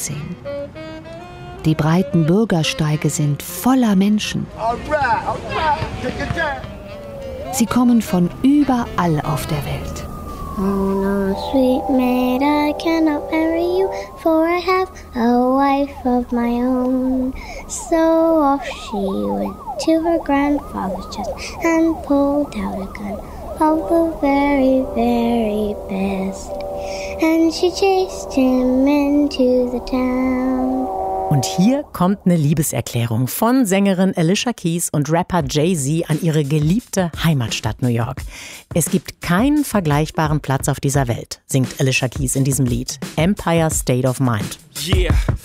aussehen. Die breiten Bürgersteige sind voller Menschen. Sie kommen von überall auf der Welt. Oh no, sweet maid, I cannot marry you, for I have a wife of my own. So off she went to her grandfather's chest and pulled out a gun of the very, very best. And she chased him into the town. Und hier kommt eine Liebeserklärung von Sängerin Alicia Keys und Rapper Jay-Z an ihre geliebte Heimatstadt New York. Es gibt keinen vergleichbaren Platz auf dieser Welt, singt Alicia Keys in diesem Lied, Empire State of Mind. Yeah,